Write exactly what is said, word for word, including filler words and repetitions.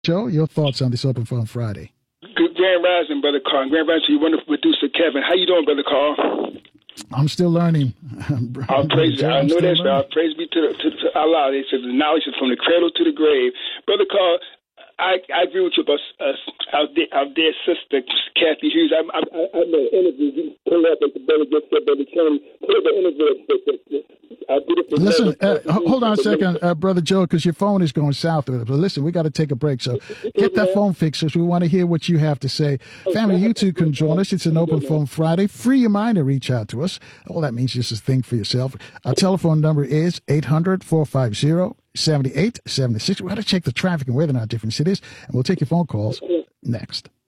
Show, your thoughts on this Open Phone Friday. Good Grand Rising, Brother Carl. Grand Rising to you, wonderful producer Kevin. How you doing, Brother Carl? I'm still learning. I'll praise you. I know that's right. Praise be to, to, to Allah. They said the knowledge is from the cradle to the grave. Brother Carl, I, I agree with you about uh, our, dear, our dear sister, Kathy Hughes. I, I, I know the interview. You pull up at the brother just said, Brother Ken, pull up the interview. I did it for listen, uh, hold on a second, uh, Brother Joe, because your phone is going south. But listen, we got to take a break. So get that phone fixed because we want to hear what you have to say. Family, you too can join us. It's an Open Phone Friday. Free your mind and reach out to us. All that means just to think for yourself. Our telephone number is eight hundred, four five zero, seven eight seven six. We've got to check the traffic and weather in our different cities, and we'll take your phone calls next.